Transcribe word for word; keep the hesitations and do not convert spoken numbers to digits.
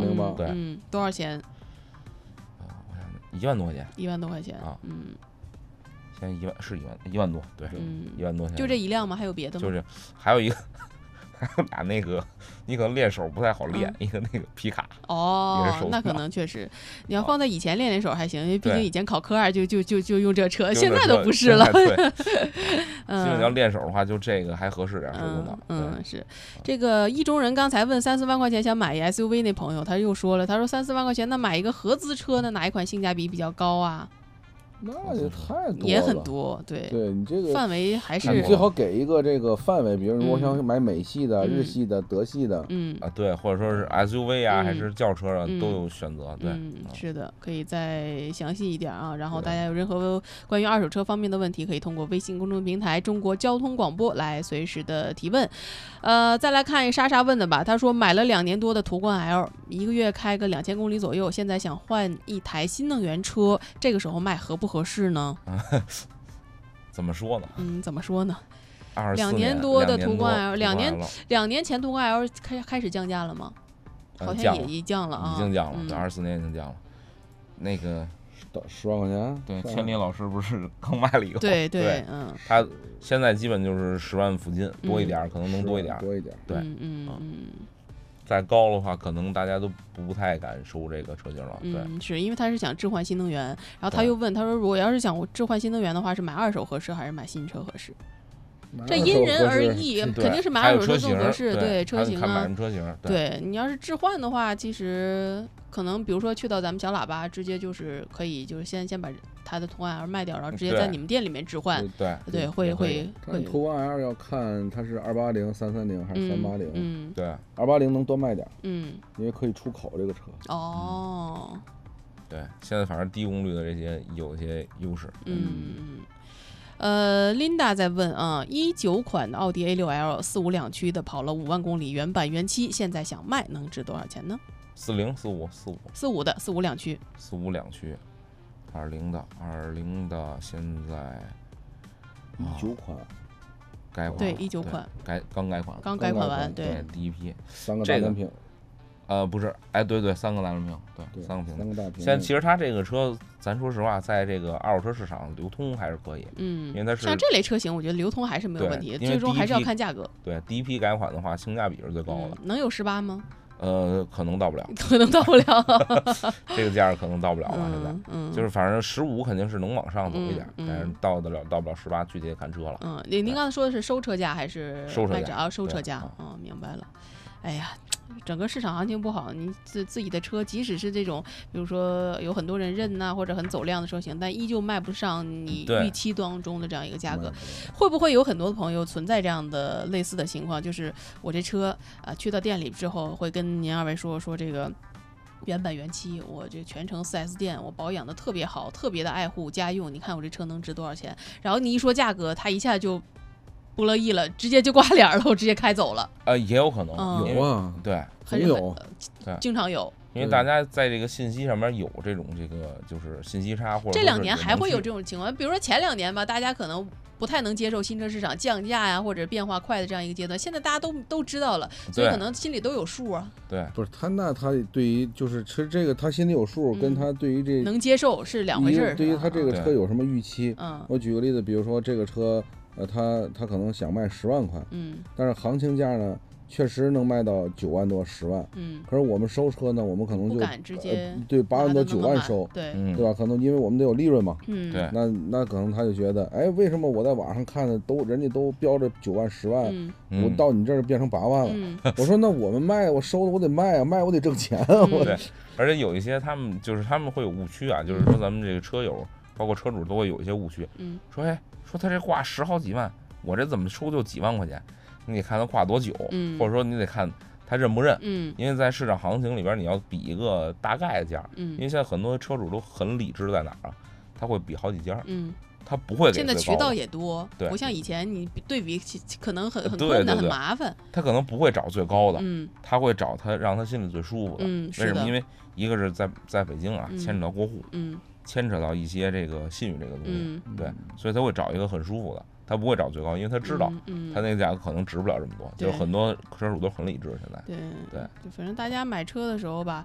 零八， 对， 嗯，多少钱？ 啊，我想一万多块钱， 一万多块钱啊， 嗯， 现在一万是一万一万多，对， 嗯， 一万多钱， 就这一辆吗？还有别的吗？ 就是还有一个。还有俩那个，你可能练手不太好练， 嗯、 一个那个皮卡哦，那可能确实，你要放在以前练练手还行，因为毕竟以前考科二就就就就用这车，现在都不是了。 对，基本要练手的话，就这个还合适点，手动挡。 嗯，是这个意中人刚才问三四万块钱想买一 S U V 那朋友，他又说了，他说三四万块钱那买一个合资车呢，哪一款性价比比较高啊？ 那也太多了， 也很多，对， 对你这个范围还是你最好给一个这个范围，比如说我想买美系的、 嗯、 日系的、德系的， 嗯啊，对，或者说是 S U V 啊， 嗯、 还是轿车啊， 嗯、 都有选择，对， 嗯，是的，可以再详细一点啊。然后大家有任何关于二手车方面的问题，可以通过微信公众平台中国交通广播来随时的提问。呃，再来看莎莎问的吧，他说买了两年多的途观 L， 一个月开个两千公里左右，现在想换一台新能源车，这个时候卖合不合适呢？ 怎么说呢？ 嗯，怎么说呢？ 两年多的途观 L， 两年两年前途观 L 开开始降价了吗？好像也已降了啊， 已经降了， 嗯、 对，二十四年已经降了。那个十万块钱， 对，千里老师不是刚卖了一个？ 对对对，嗯， 他现在基本就是十万附近，多一点、 嗯、 可能能多一点， 多一点， 对， 嗯嗯嗯。 再高的话，可能大家都不太敢收这个车型了。对， 嗯，是因为他是想置换新能源，然后他又问他说，如果要是想置换新能源的话，是买二手合适还是买新车合适？这因人而异，肯定是买二手车更合适。 对， 车型啊， 看买什么车型。 对，你要是置换的话，其实可能比如说去到咱们小喇叭，直接就是可以，就是先先把他的途观 L 卖掉，然后直接在你们店里面置换。 对对，会会会。 途观 L 要看它是二八零、三三零还是三八零。 嗯， 对， 二八零能多卖点。 嗯， 因为可以出口这个车。 哦。 对，现在反正低功率的这些有一些优势。 嗯。呃 ，Linda 在问啊，一九款的奥迪 A 六 L 四五两驱的跑了五万公里，原版原漆，现在想卖能值多少钱呢？ 四零、四五、四五、 四五的四五两驱， 四五两驱，二零的二零的现在一九款， 改款对一九款改刚改款， 刚改款完， 对第一批三个大单屏。 呃，不是，哎，对对，三个大屏，对， 对三个屏， 三个大屏。 现在其实它这个车，咱说实话，在这个二手车市场流通还是可以， 嗯， 因为它是像这类车型，我觉得流通还是没有问题，最终还是要看价格。 对，第一批改款的话，性价比是最高的。 嗯、能有十八吗？ 呃，可能到不了， 可能到不了， 这个价可能到不了了。 嗯、 现在， 嗯， 就是反正十五肯定是能往上走一点， 嗯、 但是到得了到不了十八，具体看车了。 嗯，您您刚才说的是收车价还是收车价？ 啊，收车价。嗯，明白了。哎呀，整个市场行情不好，你自自己的车，即使是这种，比如说有很多人认呐、啊，或者很走量的车型，但依旧卖不上你预期当中的这样一个价格。会不会有很多的朋友存在这样的类似的情况？就是我这车啊、呃，去到店里之后，会跟您二位说说这个原版原漆，我这全程 四 S 店，我保养的特别好，特别的爱护家用。你看我这车能值多少钱？然后你一说价格，他一下就不乐意了，直接就挂脸了，我直接开走了。 呃，也有可能、 嗯、 有啊， 对， 很有， 对， 经常有。 因为大家在这个信息上面有这种这个就是信息差，或者这两年还会有这种情况。比如说前两年吧，大家可能不太能接受新车市场降价呀，或者变化快的这样一个阶段。现在大家都都知道了，所以可能心里都有数啊。 对， 不是他那他对于就是车这个他心里有数， 嗯、 跟他对于这能接受是两回事。 对于他这个车有什么预期？ 嗯， 我举个例子，比如说这个车，呃，他他可能想卖十万块， 嗯， 但是行情价呢？确实能卖到九万多十万， 嗯， 可是我们收车呢，我们可能就不敢直接、 呃、对八万多九万收， 对、 嗯、 对吧？可能因为我们得有利润嘛， 嗯， 对， 那那可能他就觉得，哎，为什么我在网上看的都人家都标着九万十万， 嗯、 我到你这儿变成八万了？ 嗯、 我说那我们卖，我收的我得卖啊，卖我得挣钱啊，我。 对，而且有一些他们就是他们会有误区啊，就是说咱们这个车友包括车主都会有一些误区， 嗯， 说哎，说他这挂十好几万，我这怎么收就几万块钱？你得看他挂多久， 嗯， 或者说你得看他认不认， 嗯， 因为在市场行情里边你要比一个大概的价， 嗯， 因为现在很多车主都很理智在哪儿啊？他会比好几家， 嗯， 他不会给现在渠道也多， 对， 不像以前你对比可能很很困难对对对很麻烦， 他可能不会找最高的， 嗯， 他会找他让他心里最舒服的， 嗯， 为什么？因为一个是在在北京啊， 嗯、 牵扯到过户， 嗯， 牵扯到一些这个信誉这个东西， 嗯、 对，所以他会找一个很舒服的。他不会找最高，因为他知道他那个价格可能值不了这么多， 嗯、 就是很多车主都很理智。现在， 对对， 就反正大家买车的时候吧，